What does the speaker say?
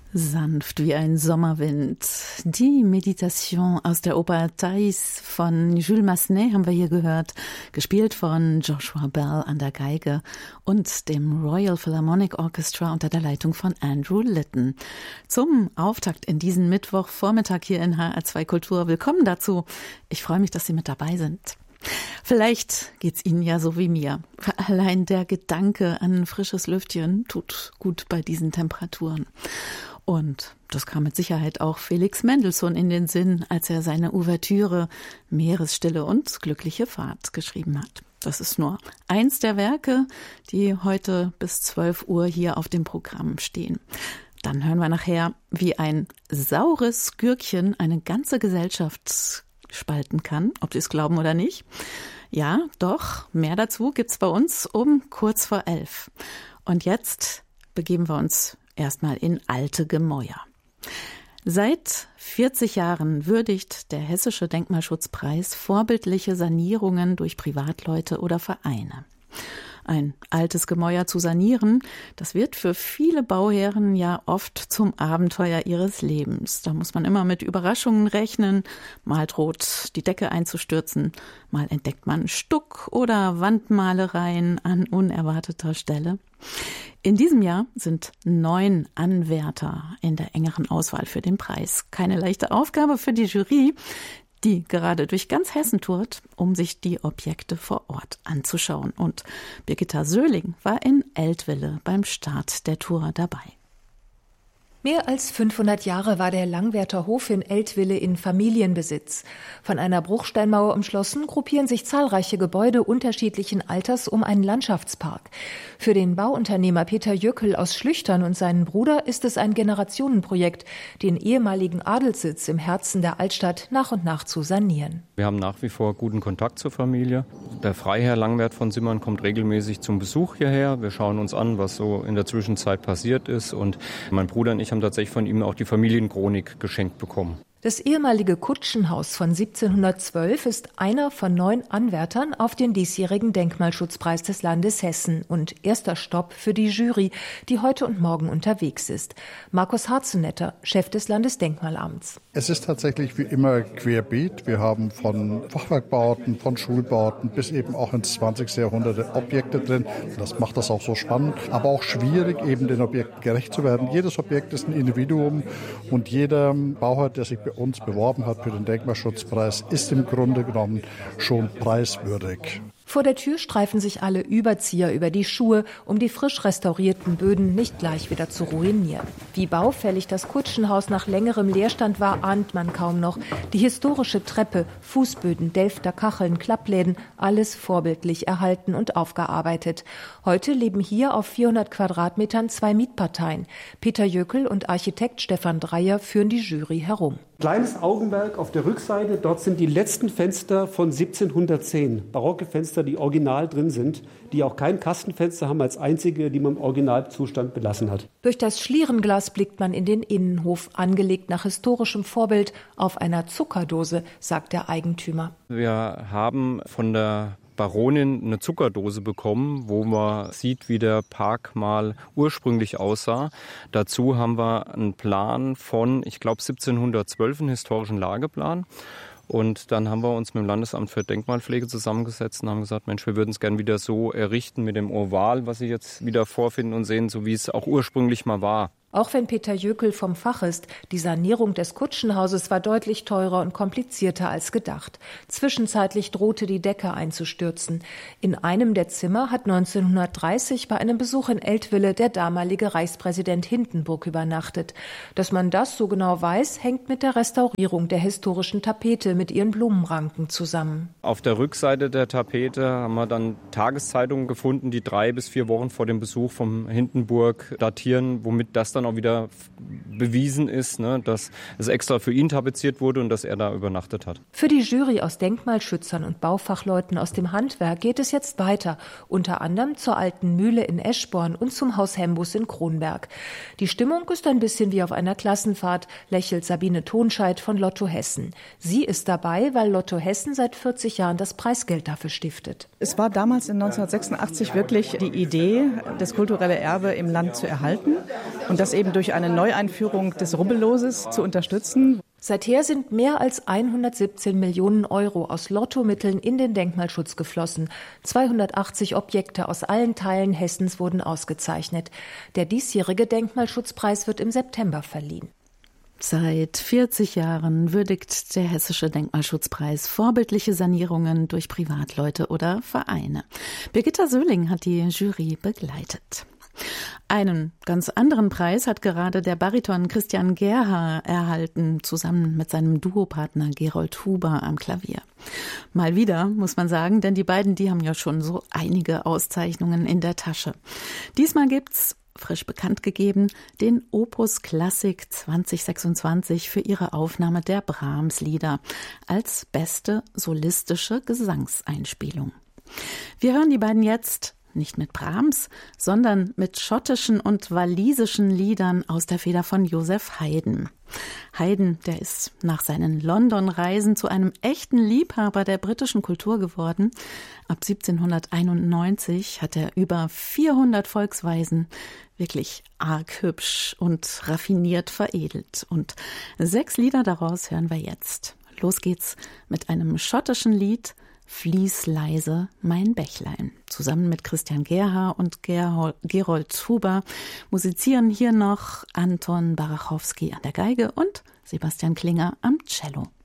Sanft wie ein Sommerwind. Die Meditation aus der Oper Thais von Jules Massenet haben wir hier gehört, gespielt von Joshua Bell an der Geige und dem Royal Philharmonic Orchestra unter der Leitung von Andrew Litton. Zum Auftakt in diesen Mittwochvormittag hier in HR2 Kultur. Willkommen dazu. Ich freue mich, dass Sie mit dabei sind. Vielleicht geht's Ihnen ja so wie mir. Allein der Gedanke an ein frisches Lüftchen tut gut bei diesen Temperaturen. Und das kam mit Sicherheit auch Felix Mendelssohn in den Sinn, als er seine Ouvertüre Meeresstille und glückliche Fahrt geschrieben hat. Das ist nur eins der Werke, die heute bis 12 Uhr hier auf dem Programm stehen. Dann hören wir nachher, wie ein saures Gürkchen eine ganze Gesellschaft spalten kann, ob Sie es glauben oder nicht. Ja, doch, mehr dazu gibt's bei uns um kurz vor 11. Und jetzt begeben wir uns erstmal in alte Gemäuer. Seit 40 Jahren würdigt der Hessische Denkmalschutzpreis vorbildliche Sanierungen durch Privatleute oder Vereine. Ein altes Gemäuer zu sanieren, das wird für viele Bauherren ja oft zum Abenteuer ihres Lebens. Da muss man immer mit Überraschungen rechnen. Mal droht die Decke einzustürzen, mal entdeckt man Stuck- oder Wandmalereien an unerwarteter Stelle. In diesem Jahr sind 9 Anwärter in der engeren Auswahl für den Preis. Keine leichte Aufgabe für die Jury, die gerade durch ganz Hessen tourt, um sich die Objekte vor Ort anzuschauen. Und Birgitta Söhling war in Eltville beim Start der Tour dabei. Mehr als 500 Jahre war der Langwerter Hof in Eltville in Familienbesitz. Von einer Bruchsteinmauer umschlossen, gruppieren sich zahlreiche Gebäude unterschiedlichen Alters um einen Landschaftspark. Für den Bauunternehmer Peter Jöckel aus Schlüchtern und seinen Bruder ist es ein Generationenprojekt, den ehemaligen Adelssitz im Herzen der Altstadt nach und nach zu sanieren. Wir haben nach wie vor guten Kontakt zur Familie. Der Freiherr Langwert von Simmern kommt regelmäßig zum Besuch hierher. Wir schauen uns an, was so in der Zwischenzeit passiert ist. Und mein Bruder und ich haben tatsächlich von ihm auch die Familienchronik geschenkt bekommen. Das ehemalige Kutschenhaus von 1712 ist einer von 9 Anwärtern auf den diesjährigen Denkmalschutzpreis des Landes Hessen und erster Stopp für die Jury, die heute und morgen unterwegs ist. Markus Harzenetter, Chef des Landesdenkmalamts. Es ist tatsächlich wie immer querbeet. Wir haben von Fachwerkbauten, von Schulbauten bis eben auch ins 20. Jahrhundert Objekte drin. Das macht das auch so spannend, aber auch schwierig, eben den Objekten gerecht zu werden. Jedes Objekt ist ein Individuum und jeder Bauherr, der sich bei uns beworben hat für den Denkmalschutzpreis, ist im Grunde genommen schon preiswürdig. Vor der Tür streifen sich alle Überzieher über die Schuhe, um die frisch restaurierten Böden nicht gleich wieder zu ruinieren. Wie baufällig das Kutschenhaus nach längerem Leerstand war, ahnt man kaum noch. Die historische Treppe, Fußböden, Delfter Kacheln, Klappläden, alles vorbildlich erhalten und aufgearbeitet. Heute leben hier auf 400 Quadratmetern 2 Mietparteien. Peter Jöckel und Architekt Stefan Dreier führen die Jury herum. Kleines Augenmerk auf der Rückseite, dort sind die letzten Fenster von 1710. Barocke Fenster, die original drin sind, die auch kein Kastenfenster haben als einzige, die man im Originalzustand belassen hat. Durch das Schlierenglas blickt man in den Innenhof, angelegt nach historischem Vorbild auf einer Zuckerdose, sagt der Eigentümer. Wir haben von der Baronin eine Zuckerdose bekommen, wo man sieht, wie der Park mal ursprünglich aussah. Dazu haben wir einen Plan von, ich glaube 1712, einen historischen Lageplan. Und dann haben wir uns mit dem Landesamt für Denkmalpflege zusammengesetzt und haben gesagt, Mensch, wir würden es gerne wieder so errichten mit dem Oval, was Sie jetzt wieder vorfinden und sehen, so wie es auch ursprünglich mal war. Auch wenn Peter Jöckel vom Fach ist, die Sanierung des Kutschenhauses war deutlich teurer und komplizierter als gedacht. Zwischenzeitlich drohte die Decke einzustürzen. In einem der Zimmer hat 1930 bei einem Besuch in Eltville der damalige Reichspräsident Hindenburg übernachtet. Dass man das so genau weiß, hängt mit der Restaurierung der historischen Tapete mit ihren Blumenranken zusammen. Auf der Rückseite der Tapete haben wir dann Tageszeitungen gefunden, die 3 bis 4 Wochen vor dem Besuch vom Hindenburg datieren, womit das dann auch wieder bewiesen ist, dass es extra für ihn tapeziert wurde und dass er da übernachtet hat. Für die Jury aus Denkmalschützern und Baufachleuten aus dem Handwerk geht es jetzt weiter, unter anderem zur Alten Mühle in Eschborn und zum Haus Hembus in Kronberg. Die Stimmung ist ein bisschen wie auf einer Klassenfahrt, lächelt Sabine Tonscheid von Lotto Hessen. Sie ist dabei, weil Lotto Hessen seit 40 Jahren das Preisgeld dafür stiftet. Es war damals in 1986 wirklich die Idee, das kulturelle Erbe im Land zu erhalten. Und das das eben durch eine Neueinführung des Rubbelloses zu unterstützen. Seither sind mehr als 117 Millionen Euro aus Lottomitteln in den Denkmalschutz geflossen. 280 Objekte aus allen Teilen Hessens wurden ausgezeichnet. Der diesjährige Denkmalschutzpreis wird im September verliehen. Seit 40 Jahren würdigt der Hessische Denkmalschutzpreis vorbildliche Sanierungen durch Privatleute oder Vereine. Birgitta Söhling hat die Jury begleitet. Einen ganz anderen Preis hat gerade der Bariton Christian Gerha erhalten, zusammen mit seinem Duopartner Gerold Huber am Klavier. Mal wieder, muss man sagen, denn die beiden, die haben ja schon so einige Auszeichnungen in der Tasche. Diesmal gibt's, frisch bekannt gegeben, den Opus Klassik 2026 für ihre Aufnahme der Brahms-Lieder als beste solistische Gesangseinspielung. Wir hören die beiden jetzt nicht mit Brahms, sondern mit schottischen und walisischen Liedern aus der Feder von Joseph Haydn. Haydn, der ist nach seinen London-Reisen zu einem echten Liebhaber der britischen Kultur geworden. Ab 1791 hat er über 400 Volksweisen wirklich arg hübsch und raffiniert veredelt. Und 6 Lieder daraus hören wir jetzt. Los geht's mit einem schottischen Lied, Fließ leise mein Bächlein. Zusammen mit Christian Gerha und Gerold Huber musizieren hier noch Anton Barachowski an der Geige und Sebastian Klinger am Cello.